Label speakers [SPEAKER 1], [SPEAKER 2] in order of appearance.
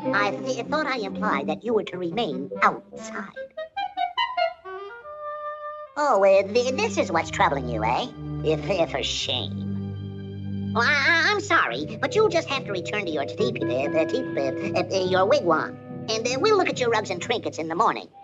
[SPEAKER 1] I thought I implied that you were to remain outside. Oh, this is what's troubling you, eh? If a shame. Well, I'm sorry, but you'll just have to return to your your wigwam, and we'll look at your rugs and trinkets in the morning.